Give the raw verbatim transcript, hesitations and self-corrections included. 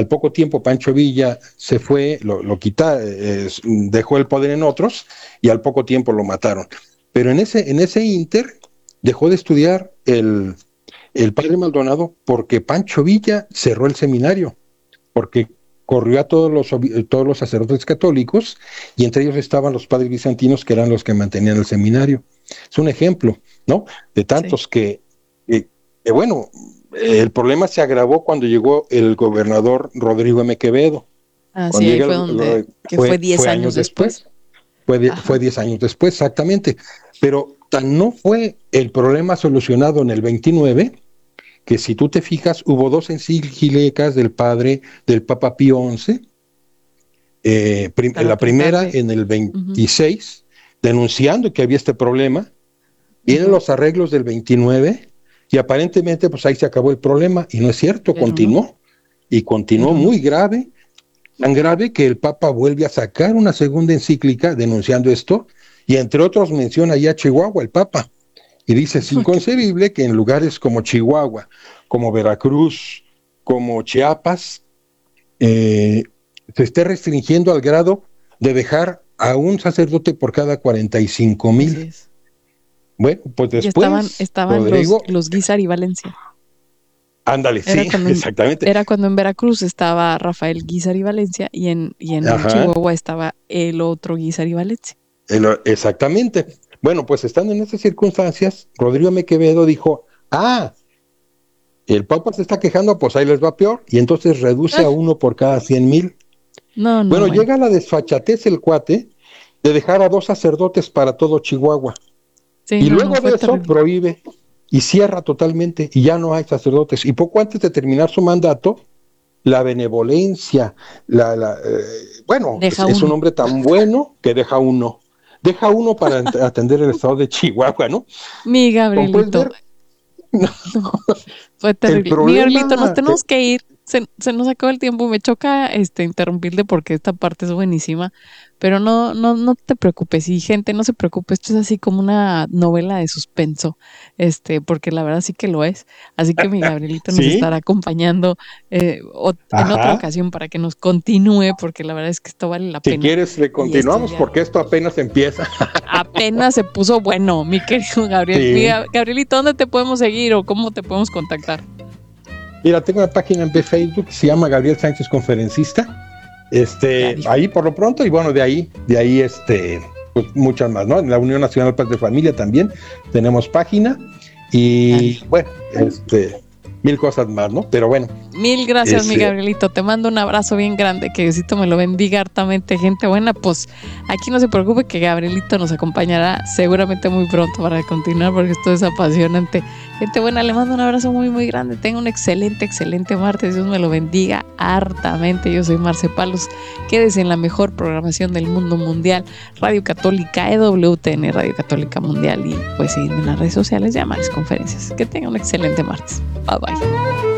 al poco tiempo Pancho Villa se fue, lo, lo quitó, eh, dejó el poder en otros y al poco tiempo lo mataron. Pero en ese, en ese inter dejó de estudiar el, el padre Maldonado porque Pancho Villa cerró el seminario, porque corrió a todos los, todos los sacerdotes católicos y entre ellos estaban los padres bizantinos que eran los que mantenían el seminario. Es un ejemplo, ¿no? De tantos sí. que, que, que, bueno, el problema se agravó cuando llegó el gobernador Rodrigo M. Quevedo. Ah, sí, ahí fue, donde, que fue diez años después. después. Fue diez años después, exactamente. Pero tan no fue el problema solucionado en el veintinueve, que si tú te fijas, hubo dos encíclicas del padre, del Papa Pío once, eh, prim- la primera en el veintiséis, uh-huh. denunciando que había este problema, vienen uh-huh. los arreglos del veintinueve, y aparentemente pues ahí se acabó el problema, y no es cierto, Pero continuó, no. y continuó Pero muy no. grave, tan grave que el Papa vuelve a sacar una segunda encíclica denunciando esto, y entre otros menciona ya Chihuahua, el Papa, y dice, es inconcebible que en lugares como Chihuahua, como Veracruz, como Chiapas, eh, se esté restringiendo al grado de dejar a un sacerdote por cada cuarenta y cinco mil. Bueno, pues después... Y estaban estaban Rodrigo, los, los Guízar y Valencia. Ándale, sí, cuando, exactamente. Era cuando en Veracruz estaba Rafael Guízar y Valencia y en, y en Chihuahua estaba el otro Guízar y Valencia. El, exactamente. Bueno, pues estando en esas circunstancias, Rodrigo M. Quevedo dijo, ah, el Papa se está quejando, pues ahí les va peor, y entonces reduce ah. a uno por cada cien mil. No, no, bueno, bueno, llega la desfachatez el cuate de dejar a dos sacerdotes para todo Chihuahua. Sí, y no, luego no, de eso terrible. prohíbe y cierra totalmente, y ya no hay sacerdotes. Y poco antes de terminar su mandato, la benevolencia, la, la eh, bueno, es, es un hombre tan bueno que deja uno. Deja uno para atender el estado de Chihuahua, ¿no? Mi Gabrielito. No. Fue terrible. Mi Gabrielito, nos tenemos que ir. Se, se nos acabó el tiempo. Me choca este interrumpirle porque esta parte es buenísima. Pero no, no, no te preocupes. Y gente, no se preocupe. Esto es así como una novela de suspenso. Este, porque la verdad sí que lo es. Así que mi Gabrielito ¿Sí? nos estará acompañando eh, o, en otra ocasión para que nos continúe, porque la verdad es que esto vale la si pena. Si quieres, le continuamos, porque esto apenas empieza. Apenas se puso bueno, mi querido Gabriel. Sí. Mira, Gabrielito, ¿dónde te podemos seguir o cómo te podemos contactar? Mira, tengo una página en Facebook que se llama Gabriel Sánchez Conferencista. Este, ahí por lo pronto, y bueno, de ahí, de ahí, este, pues muchas más, ¿no? En la Unión Nacional Paz de Familia también tenemos página, y Ay. bueno, este, mil cosas más, ¿no? Pero bueno. Mil gracias, ese... mi Gabrielito. Te mando un abrazo bien grande, que Diosito me lo bendiga hartamente, gente buena. Pues aquí no se preocupe que Gabrielito nos acompañará seguramente muy pronto para continuar, porque esto es apasionante. Gente buena, le mando un abrazo muy, muy grande. Tenga un excelente, excelente martes. Dios me lo bendiga hartamente. Yo soy Marce Palos. Quédese en la mejor programación del mundo mundial, Radio Católica, E W T N, Radio Católica Mundial. Y pues sígueme en las redes sociales, llamadas, conferencias. Que tenga un excelente martes. Bye, bye.